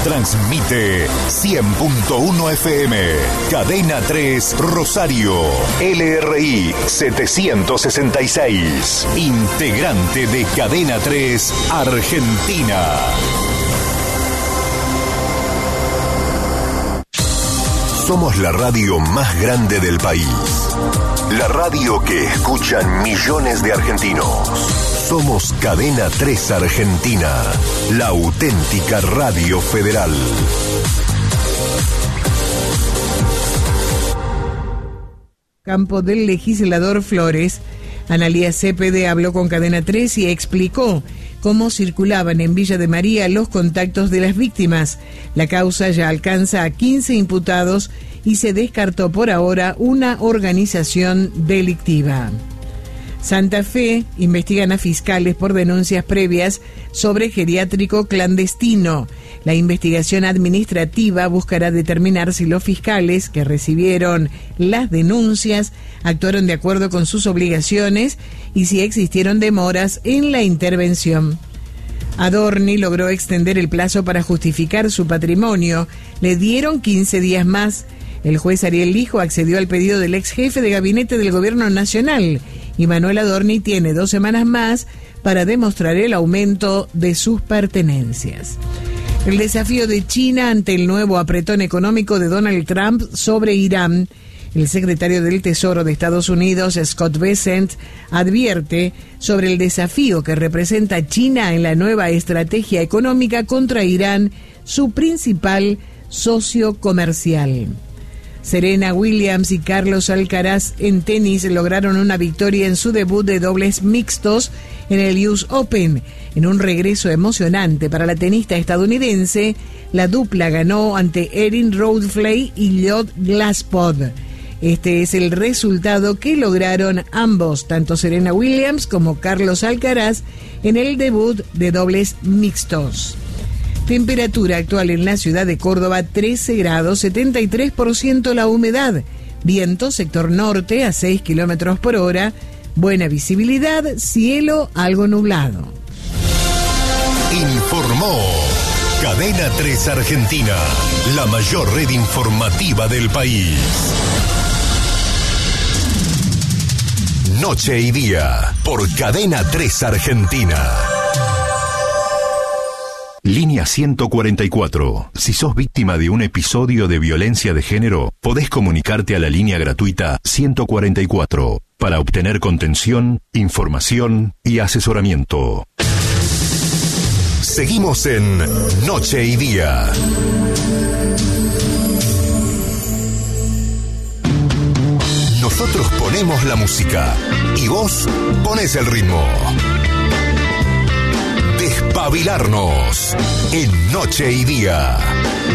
Transmite 100.1 FM. Cadena 3 Rosario. LRI 766. Integrante de Cadena 3 Argentina. Somos la radio más grande del país. La radio que escuchan millones de argentinos. Somos Cadena 3 Argentina, la auténtica radio federal. Campo del legislador Flores, Analía Cepede habló con Cadena 3 y explicó cómo circulaban en Villa de María los contactos de las víctimas. La causa ya alcanza a 15 imputados y se descartó por ahora una organización delictiva. Santa Fe investigan a fiscales por denuncias previas sobre geriátrico clandestino. La investigación administrativa buscará determinar si los fiscales que recibieron las denuncias actuaron de acuerdo con sus obligaciones y si existieron demoras en la intervención. Adorni logró extender el plazo para justificar su patrimonio. Le dieron 15 días más. El juez Ariel Lijo accedió al pedido del ex jefe de gabinete del gobierno nacional y Manuel Adorni tiene 2 semanas más para demostrar el aumento de sus pertenencias. El desafío de China ante el nuevo apretón económico de Donald Trump sobre Irán. El secretario del Tesoro de Estados Unidos, Scott Bessent, advierte sobre el desafío que representa China en la nueva estrategia económica contra Irán, su principal socio comercial. Serena Williams y Carlos Alcaraz en tenis lograron una victoria en su debut de dobles mixtos en el US Open. En un regreso emocionante para la tenista estadounidense, la dupla ganó ante Erin Rothfley y Lloyd Glaspod. Este es el resultado que lograron ambos, tanto Serena Williams como Carlos Alcaraz, en el debut de dobles mixtos. Temperatura actual en la ciudad de Córdoba, 13 grados, 73% la humedad. Viento sector norte a 6 kilómetros por hora. Buena visibilidad, cielo algo nublado. Informó Cadena 3 Argentina, la mayor red informativa del país. Noche y día, por Cadena 3 Argentina. Línea 144. Si sos víctima de un episodio de violencia de género, podés comunicarte a la línea gratuita 144 para obtener contención, información y asesoramiento. Seguimos en Noche y Día. Nosotros ponemos la música y vos ponés el ritmo. Despabilarnos en Noche y Día.